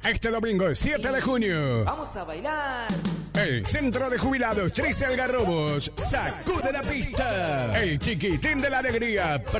Este domingo, 7 de junio. Vamos a bailar. El Centro de Jubilados 13 Algarrobos sacude la pista. El Chiquitín de la Alegría